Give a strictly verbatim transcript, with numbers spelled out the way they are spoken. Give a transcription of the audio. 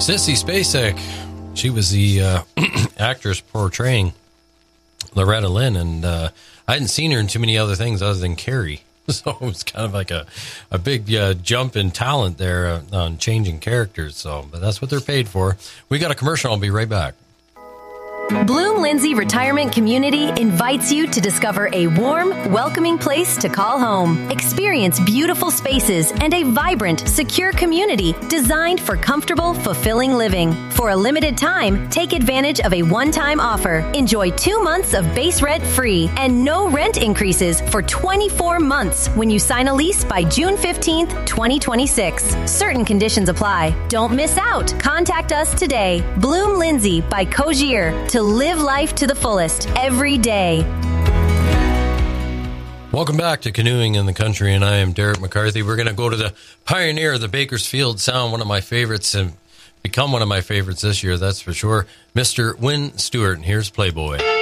Sissy Spacek. She was the uh, actress portraying Loretta Lynn, and uh, I hadn't seen her in too many other things other than Carrie. So it was kind of like a, a big uh, jump in talent there uh, on changing characters. So, but that's what they're paid for. We got a commercial. I'll be right back. Bloom Lindsay Retirement Community invites you to discover a warm, welcoming place to call home. Experience beautiful spaces and a vibrant, secure community designed for comfortable, fulfilling living. For a limited time, take advantage of a one-time offer. Enjoy two months of base rent free and no rent increases for twenty-four months when you sign a lease by June fifteenth, twenty twenty-six. Certain conditions apply. Don't miss out. Contact us today. Bloom Lindsay by Cogier to live life to the fullest every day. Welcome back to Canoeing in the Country, and I am Derek McCarthy. We're going to go to the pioneer of the Bakersfield Sound, one of my favorites, and become one of my favorites this year, that's for sure, Mister Win Stewart. And here's Playboy.